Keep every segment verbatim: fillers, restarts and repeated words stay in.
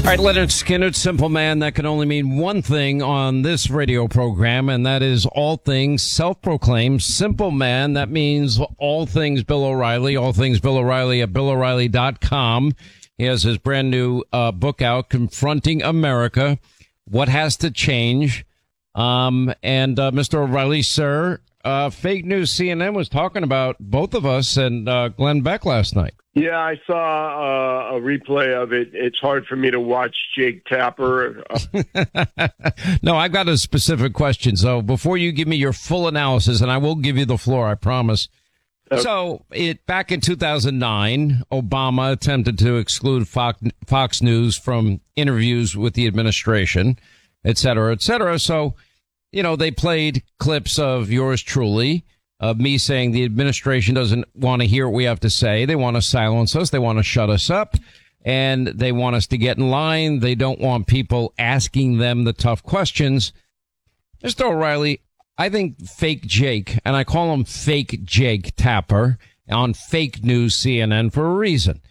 All right, Leonard Skinner, Simple Man, that can only mean one thing on this radio program, and that is all things self-proclaimed Simple Man. That means all things Bill O'Reilly, all things Bill O'Reilly at bill o'reilly dot com. He has his brand new uh, book out, Confronting America, What Has to Change. Um, and uh, Mister O'Reilly, sir, uh, fake news C N N was talking about both of us and uh, Glenn Beck last night. Yeah, I saw uh, a replay of it. It's hard for me to watch Jake Tapper. No, I've got a specific question. So before you give me your full analysis, and I will give you the floor, I promise. Okay. So it back in two thousand nine, Obama attempted to exclude Fox, Fox News from interviews with the administration, et cetera, et cetera. So, you know, they played clips of yours truly, of me saying the administration doesn't want to hear what we have to say. They want to silence us. They want to shut us up, and they want us to get in line. They don't want people asking them the tough questions. Mister O'Reilly, I think fake Jake, and I call him fake Jake Tapper on fake news C N N for a reason,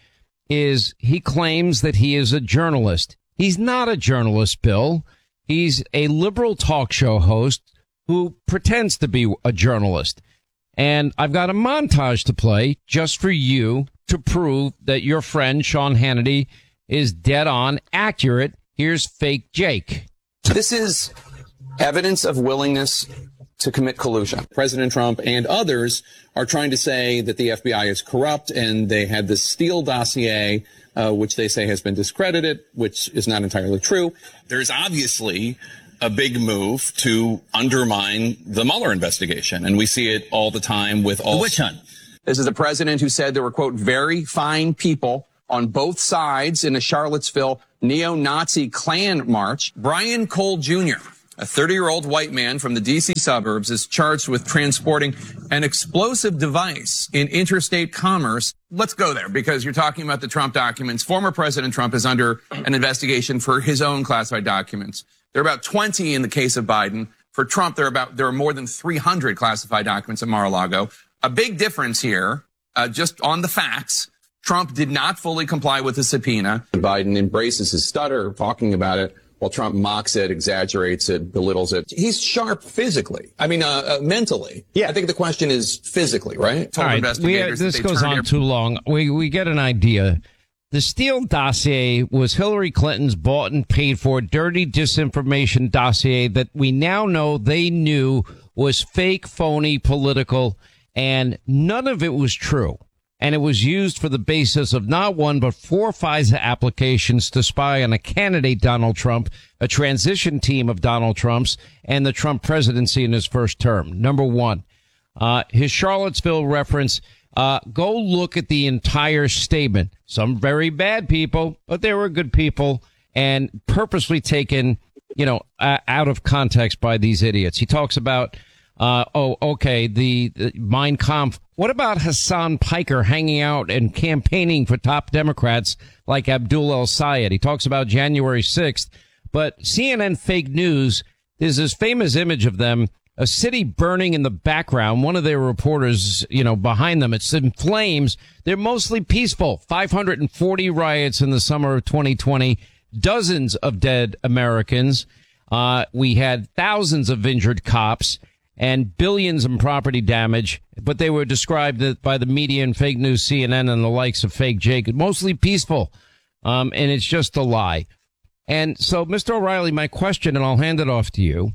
is he claims that he is a journalist. He's not a journalist, Bill. He's a liberal talk show host who pretends to be a journalist. And I've got a montage to play just for you to prove that your friend Sean Hannity is dead on accurate. Here's fake Jake. This is evidence of willingness to commit collusion. President Trump and others are trying to say that the F B I is corrupt, and they had this Steele dossier, uh, which they say has been discredited, which is not entirely true. There's obviously a big move to undermine the Mueller investigation. And we see it all the time with all... The witch hunt. This is a president who said there were, quote, very fine people on both sides in a Charlottesville neo-Nazi Klan march. Brian Cole Junior, a thirty-year-old white man from the D C suburbs, is charged with transporting an explosive device in interstate commerce. Let's go there, because you're talking about the Trump documents. Former President Trump is under an investigation for his own classified documents. There are about twenty in the case of Biden. For Trump, there are about there are more than three hundred classified documents at Mar-a-Lago. A big difference here, uh, just on the facts. Trump did not fully comply with the subpoena. Biden embraces his stutter, talking about it, while Trump mocks it, exaggerates it, belittles it. He's sharp physically. I mean, uh, uh, mentally. Yeah. I think the question is physically, right? All right. We, uh, this goes on too long. We we get an idea. The Steele dossier was Hillary Clinton's bought and paid for dirty disinformation dossier that we now know they knew was fake, phony, political, and none of it was true. And it was used for the basis of not one, but four FISA applications to spy on a candidate, Donald Trump, a transition team of Donald Trump's, and the Trump presidency in his first term. Number one, uh, his Charlottesville reference. Uh, go look at the entire statement. Some very bad people, but there were good people, and purposely taken, you know, uh, out of context by these idiots. He talks about, uh, oh, okay, the, the Mein Kampf. What about Hassan Piker hanging out and campaigning for top Democrats like Abdul El-Sayed? He talks about January sixth, but C N N fake news, there's this famous image of them, a city burning in the background. One of their reporters, you know, behind them, it's in flames. They're mostly peaceful. five hundred forty riots in the summer of twenty twenty, dozens of dead Americans. Uh, we had thousands of injured cops and billions in property damage, but they were described by the media and fake news C N N and the likes of fake Jake, mostly peaceful. Um, and it's just a lie. And so, Mister O'Reilly, my question, and I'll hand it off to you,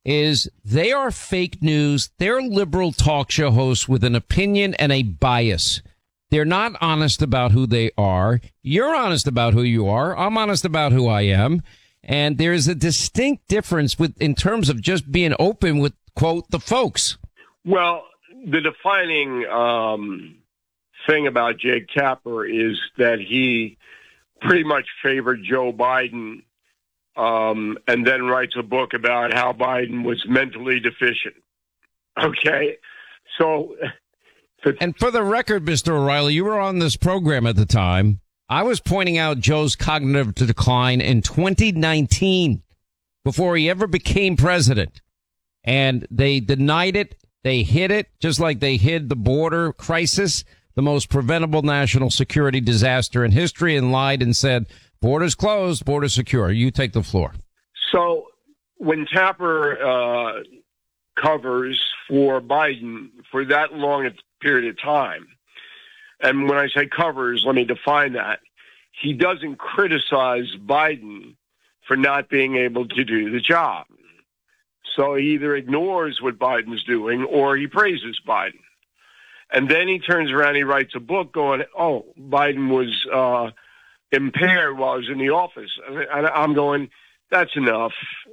is they are fake news. They're liberal talk show hosts with an opinion and a bias. They're not honest about who they are. You're honest about who you are. I'm honest about who I am. And there's a distinct difference with in terms of just being open with, quote, the folks. Well, the defining um, thing about Jake Tapper is that he pretty much favored Joe Biden, um, and then writes a book about how Biden was mentally deficient. Okay? So... And for the record, Mister O'Reilly, you were on this program at the time. I was pointing out Joe's cognitive decline in twenty nineteen, before he ever became president. And they denied it. They hid it, just like they hid the border crisis, the most preventable national security disaster in history, and lied and said Borders closed, borders secure. You take the floor. So when Tapper uh, covers for Biden for that long a period of time, and when I say covers, let me define that, he doesn't criticize Biden for not being able to do the job. So he either ignores what Biden's doing or he praises Biden. And then he turns around, he writes a book going, oh, Biden was uh, impaired while he was in the office. And I'm going, that's enough.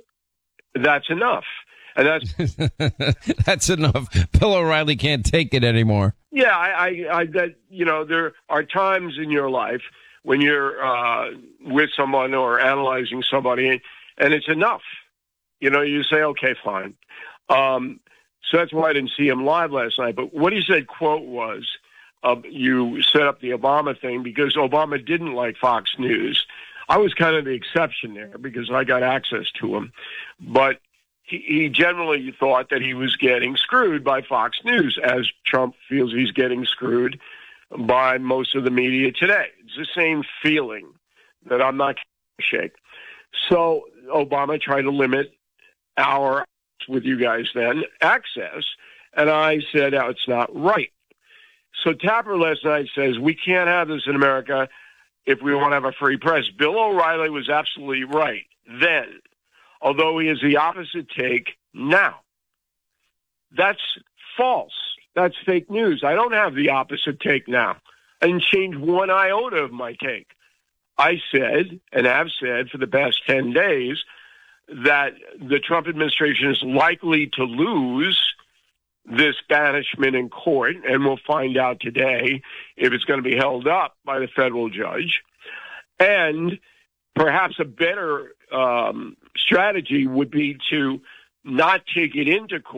That's enough. And that's that's enough. Bill O'Reilly can't take it anymore. Yeah, I, I, I that, you know, there are times in your life when you're uh, with someone or analyzing somebody, and it's enough. You know, you say, okay, fine. Um, so that's why I didn't see him live last night. But what he said, quote, was, uh, you set up the Obama thing because Obama didn't like Fox News. I was kind of the exception there because I got access to him. But he, he generally thought that he was getting screwed by Fox News, as Trump feels he's getting screwed by most of the media today. It's the same feeling that I'm not going to shake. So Obama tried to limit our, with you guys then, access, and I said, oh, it's not right. So Tapper last night says, we can't have this in America if we want to have a free press. Bill O'Reilly was absolutely right then, although he has the opposite take now. That's false. That's fake news. I don't have the opposite take now. I didn't change one iota of my take. I said, and have said for the past ten days, that the Trump administration is likely to lose this banishment in court, and we'll find out today if it's going to be held up by the federal judge. And perhaps a better um, strategy would be to not take it into court.